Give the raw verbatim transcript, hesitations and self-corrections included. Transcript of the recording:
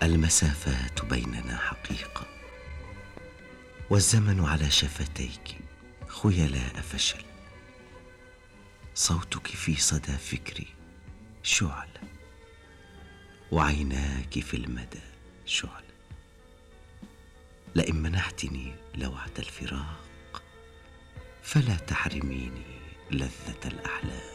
المسافات بيننا حقيقة، والزمن على شفتيك خيلاء فشل. صوتك في صدى فكري شعل، وعيناك في المدى شعل. لئن منحتني لوعة الفراق فلا تحرميني لذة الأحلام.